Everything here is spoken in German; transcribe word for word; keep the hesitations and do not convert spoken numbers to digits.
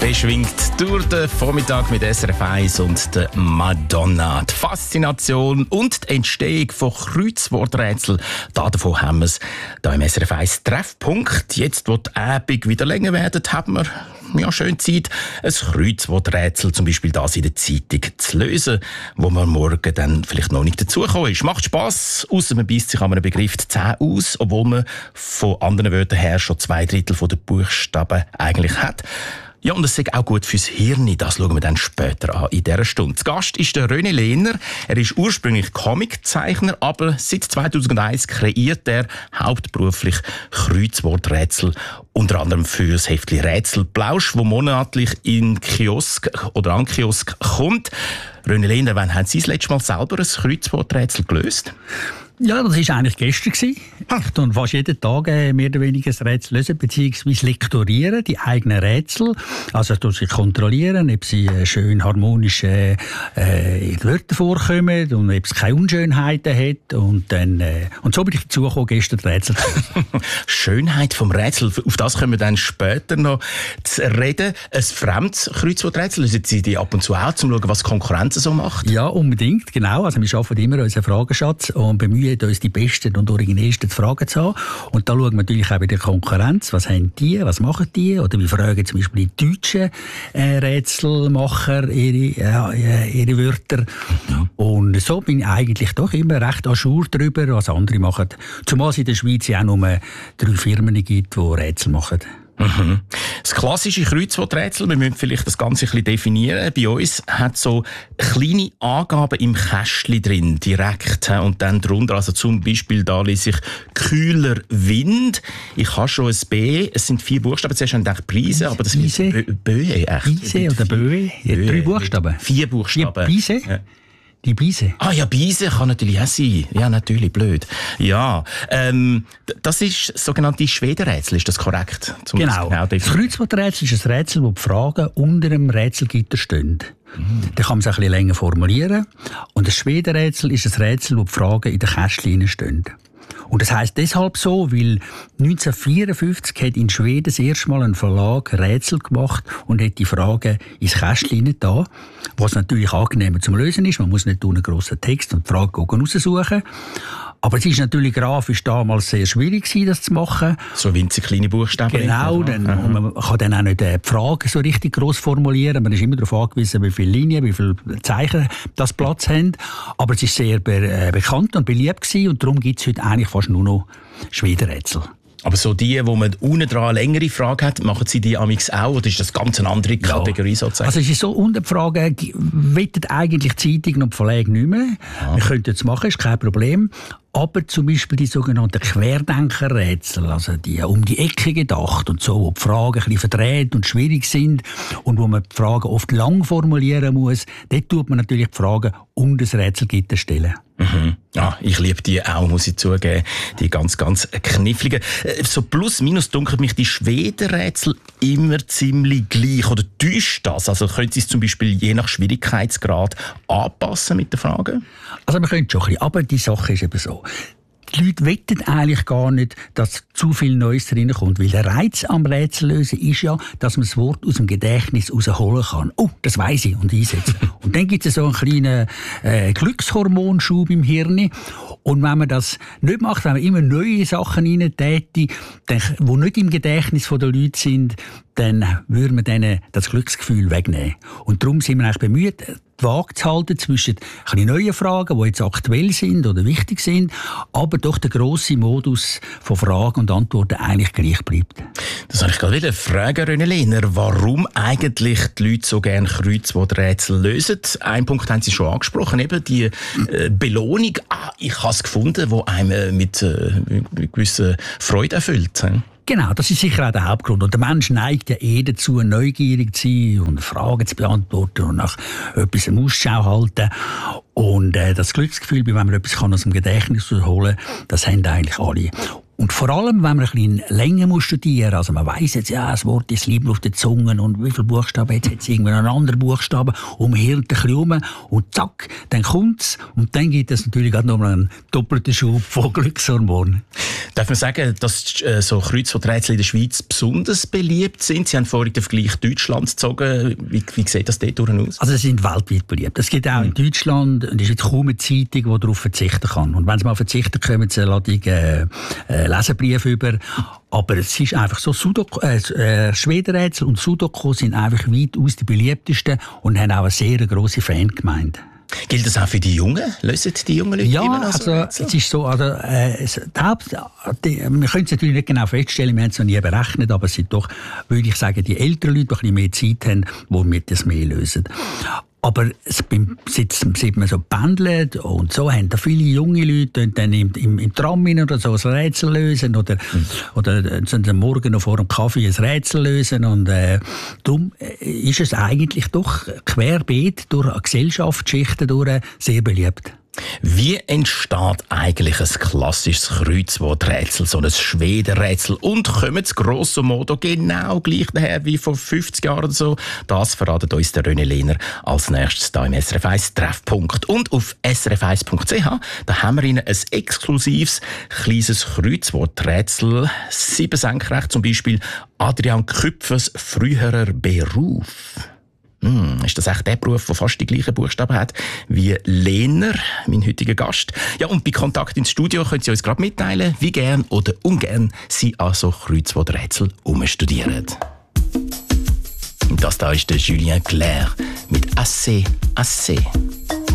Der schwingt durch den Vormittag mit S R F eins und der Madonna. Die Faszination und die Entstehung von Kreuzworträtseln, davon haben wir es hier im S R F eins Treffpunkt. Jetzt, wo die Abend wieder länger werden, haben wir ja, schön Zeit, ein Kreuzworträtsel, zum Beispiel das in der Zeitung, zu lösen, wo man morgen dann vielleicht noch nicht dazugekommen ist. Macht Spass, ausser man beisst sich an einem Begriff die Zähne aus, obwohl man von anderen Wörtern her schon zwei Drittel der Buchstaben eigentlich hat. Ja, und es ist auch gut fürs Hirn. Das schauen wir dann später an in dieser Stunde. Zu Gast ist der René Lehner. Er ist ursprünglich Comiczeichner, aber seit zweitausendeins kreiert er hauptberuflich Kreuzworträtsel, unter anderem für das Heftchen Rätselplausch, das monatlich in Kiosk oder an Kiosk kommt. René Lehner, wann haben Sie das letzte Mal selber ein Kreuzworträtsel gelöst? Ja, das war eigentlich gestern. Ich tue fast jeden Tag äh, mehr oder weniger ein Rätsel lösen, beziehungsweise lektorieren, die eigenen Rätsel. Also ich sie kontrollieren, ob sie äh, schön harmonisch äh, äh, in Wörtern vorkommen und ob es keine Unschönheiten hat. Und, dann, äh, und so bin ich dazu gekommen, gestern das Rätsel zu lösen. Schönheit vom Rätsel, auf das können wir dann später noch zu reden. Ein fremdes Kreuzworträtsel, lösen Sie die ab und zu auch, um zu schauen, was die Konkurrenz so macht? Ja, unbedingt, genau. Also wir arbeiten immer unseren Fragenschatz und bemühen uns die besten und originellsten Fragen zu haben. Und da schauen wir natürlich auch bei der Konkurrenz, was haben die, was machen die, oder wir fragen zum Beispiel die deutschen äh, Rätselmacher ihre, äh, ihre Wörter. Mhm. Und so bin ich eigentlich doch immer recht à jour darüber, was andere machen. Zumal es in der Schweiz ja auch nur drei Firmen gibt, die Rätsel machen. Mhm. Das klassische Kreuzworträtsel, wir müssen vielleicht das Ganze ein bisschen definieren. Bei uns hat so kleine Angaben im Kästchen drin, direkt. Und dann drunter, also zum Beispiel, da lese ich kühler Wind. Ich habe schon ein B, es sind vier Buchstaben. Zuerst habe ich gedacht Preise, aber das Bise. wird Böe, echt. Bise oder Böe? Drei Buchstaben. Vier Buchstaben. Ja, Bise? Ja. Die Bise. Ah ja, Bise kann natürlich auch sein. Ja, natürlich, blöd. Ja, ähm, das ist das sogenannte Schwedenrätsel, ist das korrekt? Zum genau. genau das Kreuzworträtsel ist ein Rätsel, wo die Fragen unter dem Rätselgitter stehen. Mhm. Da kann man es ein bisschen länger formulieren. Und das Schwedenrätsel ist ein Rätsel, wo die Fragen in den Kästchen stehen. Und das heisst deshalb so, weil neunzehnhundertvierundfünfzig hat in Schweden das erste Mal ein Verlag Rätsel gemacht und hat die Fragen ins Kästchen da, was natürlich angenehmer zum Lösen ist. Man muss nicht einen grossen Text und die Frage raussuchen. Aber es war natürlich grafisch damals sehr schwierig, das zu machen. So winzig kleine Buchstaben. Genau, dann, und man kann dann auch nicht die Fragen so richtig gross formulieren. Man ist immer darauf angewiesen, wie viele Linien, wie viele Zeichen das Platz haben. Aber es war sehr be- bekannt und beliebt gewesen, und darum gibt es heute eigentlich fast nur noch Schwedenrätsel. Aber so die, wo man unten dran eine längere Frage hat, machen Sie die amix auch, oder ist das ganz eine andere Kategorie, ja, sozusagen? Also es ist so, unter die Frage, wettet eigentlich die Zeitung und die Verlage nicht mehr. Ja. Wir können das machen, ist kein Problem. Aber zum Beispiel die sogenannten Querdenkerrätsel, also die um die Ecke gedacht und so, wo die Fragen ein bisschen verdreht und schwierig sind und wo man die Fragen oft lang formulieren muss, dort tut man natürlich die Fragen um das Rätselgitter stellen. Mhm. Ja, ich liebe die auch, muss ich zugeben. Die ganz, ganz kniffligen. So plus minus dunkelt mich die Schwedenrätsel immer ziemlich gleich. Oder täuscht das? Also können Sie es zum Beispiel je nach Schwierigkeitsgrad anpassen mit den Fragen? Also man könnte schon ein bisschen, aber die Sache ist eben so. Die Leute wetten eigentlich gar nicht, dass zu viel Neues reinkommt. Weil der Reiz am Rätsellösen ist ja, dass man das Wort aus dem Gedächtnis rausholen kann. Oh, das weiss ich, und einsetzen. Und dann gibt es so einen kleinen äh, Glückshormonschub im Hirn. Und wenn man das nicht macht, wenn man immer neue Sachen reintäte, die nicht im Gedächtnis der Leute sind, dann würde man denen das Glücksgefühl wegnehmen. Und darum sind wir eigentlich bemüht, die Waage zu halten zwischen neuen Fragen, die jetzt aktuell sind oder wichtig sind, aber doch der grosse Modus von Fragen und Antworten eigentlich gleich bleibt. Das habe ich gerade wieder fragen, René Lehner, warum eigentlich die Leute so gerne Kreuzworträtsel lösen. Einen Punkt haben Sie schon angesprochen, eben die äh, Belohnung. Ah, ich habe es gefunden, die einem mit, äh, mit gewisser Freude erfüllt. He? Genau, das ist sicher auch der Hauptgrund. Und der Mensch neigt ja eh dazu, neugierig zu sein und Fragen zu beantworten und nach etwas im Ausschau halten. Und äh, das Glücksgefühl, wenn man etwas kann aus dem Gedächtnis holen kann, das haben eigentlich alle. Und vor allem, wenn man ein bisschen länger muss studieren muss, also man weiss jetzt, ja, das Wort ist lieber auf den Zungen und wie viele Buchstaben, jetzt hat es irgendwie einen anderen Buchstaben, umhirrt ein bisschen rum und zack, dann kommt es und dann gibt es natürlich auch noch einen doppelten Schub von Glückshormonen. Darf man sagen, dass äh, so Kreuzworträtsel in der Schweiz besonders beliebt sind? Sie haben vorhin den Vergleich Deutschland gezogen. Wie, wie sieht das dort aus? Also sie sind weltweit beliebt. Es gibt auch in Deutschland, und es ist jetzt kaum eine Zeitung, die darauf verzichten kann. Und wenn sie mal verzichten, kommen sie eine Ladung äh, äh, Leserbriefe über. Aber es ist einfach so, Sudoku, äh, äh, Schwedenrätsel und Sudoku sind einfach weitaus die beliebtesten und haben auch eine sehr grosse Fangemeinde. Gilt das auch für die Jungen? Lösen die jungen Leute ja, immer noch so? Ja, also es ist so, also, äh, es, die Haupt, die, wir können es natürlich nicht genau feststellen, wir haben es noch nie berechnet, aber es sind doch, würde ich sagen, die älteren Leute, die ein bisschen mehr Zeit haben, die mit das mehr lösen. Aber seit, seit man so pendelt und so, haben da viele junge Leute dann im, im, im Tram oder so ein Rätsel lösen oder, mhm. oder sind am Morgen noch vor dem Kaffee ein Rätsel lösen. Und äh, darum ist es eigentlich doch querbeet durch Gesellschaftsschichten durch sehr beliebt. Wie entsteht eigentlich ein klassisches Kreuzworträtsel, so ein Schwedenrätsel? Und kommen sie grosso modo genau gleich daher wie vor fünfzig Jahren oder so? Das verratet uns der René Lehner als nächstes hier im S R F eins Treffpunkt. Und auf s r f eins punkt c h da haben wir Ihnen ein exklusives kleines Kreuzworträtsel. Sieben senkrecht, zum Beispiel Adrian Küpfers früherer Beruf. Hm, ist das echt der Beruf, der fast die gleichen Buchstaben hat wie Lehner, mein heutiger Gast? Ja, und bei Kontakt ins Studio können Sie uns gerade mitteilen, wie gern oder ungern Sie an so Kreuzworträtsel umstudieren. Und das da ist der Julien Clerc mit «Assez, assez».